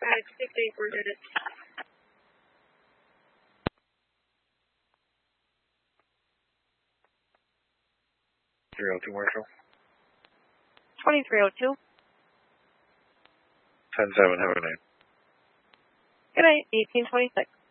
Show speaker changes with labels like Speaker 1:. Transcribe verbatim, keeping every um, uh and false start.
Speaker 1: Alright, six eight, we're headed.
Speaker 2: three oh two, Marshall.
Speaker 1: twenty-three oh two.
Speaker 2: ten seven, have a good night.
Speaker 1: Good night, eighteen twenty-six.